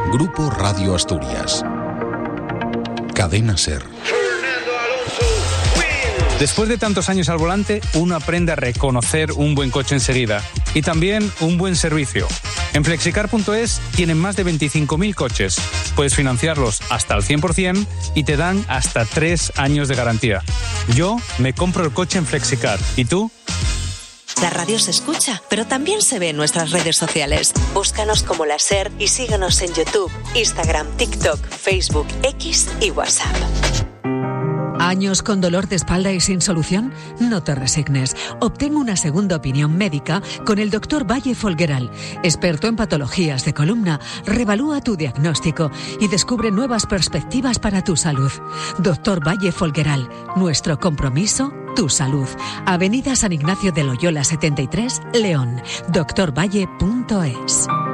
Grupo Radio Asturias. Cadena SER. Después de tantos años al volante, uno aprende a reconocer un buen coche enseguida y también un buen servicio. En Flexicar.es tienen más de 25.000 coches. Puedes financiarlos hasta el 100% y te dan hasta 3 años de garantía. Yo me compro el coche en Flexicar. ¿Y tú? La radio se escucha, pero también se ve en nuestras redes sociales. Búscanos como La SER y síguenos en YouTube, Instagram, TikTok, Facebook, X y WhatsApp. ¿Años con dolor de espalda y sin solución? No te resignes. Obtén una segunda opinión médica con el Dr. Valle Folgueral, experto en patologías de columna. Revalúa tu diagnóstico y descubre nuevas perspectivas para tu salud. Dr. Valle Folgueral, nuestro compromiso, tu salud. Avenida San Ignacio de Loyola 73, León. drvalle.es.